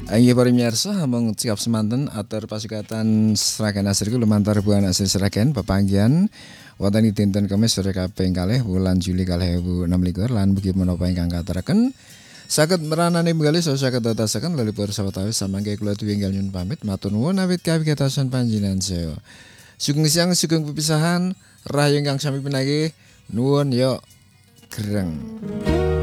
Inggih para miyarsa hamung sikap semanten atur pasukatan Sragen Asri lumantar bulan asri Sragen pepanggihan wonten ing dinten Kamis sore kaping kalih wulan Juli 2026 lan mugi menapa ingkang kateraken saged meranani menggali saha saged datasaken lelipur sawetawis samangke kula tuwinggal nyuwun pamit matur nuwun awit kawigatosan panjenengan saya. Sugeng siang sugeng pepisahan rahayu ingkang sami pinanggih nuwun yo greng.